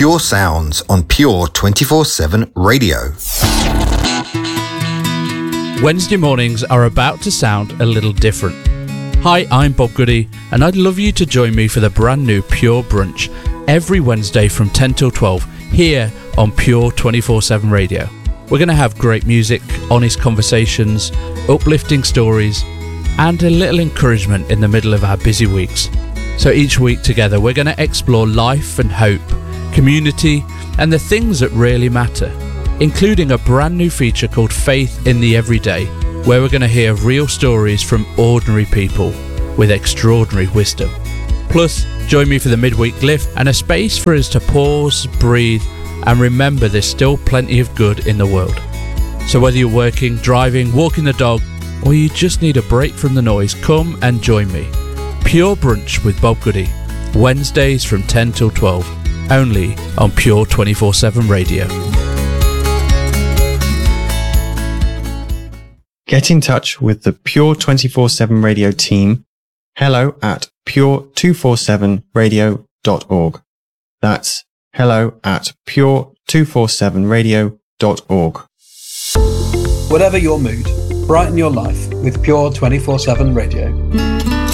Pure Sounds on Pure 24/7 Radio. Wednesday mornings are about to sound a little different. Hi, I'm Bob Goody, and I'd love you to join me for the brand new Pure Brunch every Wednesday from 10 till 12 here on Pure 24/7 Radio. We're going to have great music, honest conversations, uplifting stories, and a little encouragement in the middle of our busy weeks. So each week together we're going to explore life and hope, community, and the things that really matter, including a brand new feature called Faith in the Everyday, where we're going to hear real stories from ordinary people with extraordinary wisdom. Plus, join me for the midweek lift and a space for us to pause, breathe, and remember there's still plenty of good in the world. So whether you're working, driving, walking the dog, or you just need a break from the noise, come and join me. Pure Brunch with Bob Goody, Wednesdays from 10 till 12, only on Pure 24/7 Radio. Get in touch with the Pure 24/7 Radio team. Hello at pure247radio.org. That's hello at pure247radio.org. Whatever your mood, brighten your life with Pure 24/7 Radio.